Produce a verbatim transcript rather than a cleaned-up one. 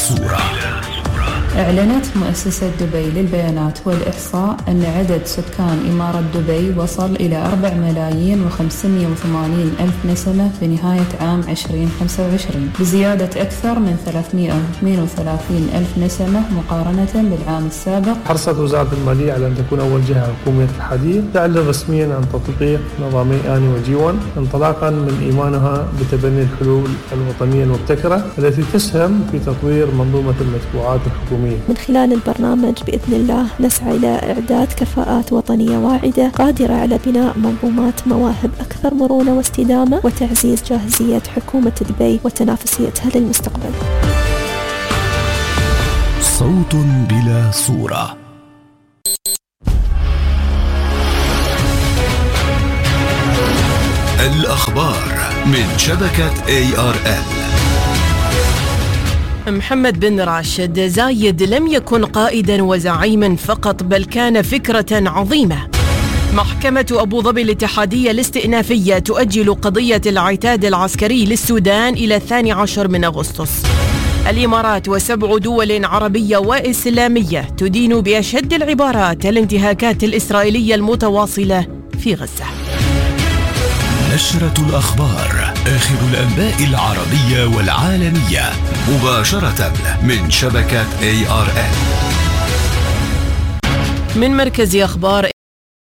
صورة. أعلنت مؤسسة دبي للبيانات والإحصاء أن عدد سكان إمارة دبي وصل إلى أربع ملايين وخمسمائة وثمانين ألف نسمة في نهاية عام عشرين خمسة وعشرين، بزيادة أكثر من ثلاثمائة واثنين وثلاثين ألف نسمة مقارنة بالعام السابق. حرصت وزارة المالية على أن تكون أول جهة حكومية الحديث تعلن رسميا عن تطبيق نظامي آني وجيون، انطلاقا من إيمانها بتبني الحلول الوطنية المبتكرة التي تسهم في تطوير منظومة المدفوعات الحكومية. من خلال البرنامج بإذن الله نسعى إلى إعداد كفاءات وطنية واعدة قادرة على بناء منظومات مواهب أكثر مرونة واستدامة وتعزيز جاهزية حكومة دبي وتنافسيتها للمستقبل. صوت بلا صورة. الأخبار من شبكة إيه آر إل. محمد بن راشد زايد لم يكن قائدا وزعيما فقط، بل كان فكرة عظيمة. محكمة أبو ظبي الاتحادية الاستئنافية تؤجل قضية العتاد العسكري للسودان إلى الثاني عشر من أغسطس. الإمارات وسبع دول عربية وإسلامية تدين بأشد العبارات الانتهاكات الإسرائيلية المتواصلة في غزة. نشرة الأخبار، آخر الأنباء العربية والعالمية، مباشرة من شبكة إيه آر إل. من مركز أخبار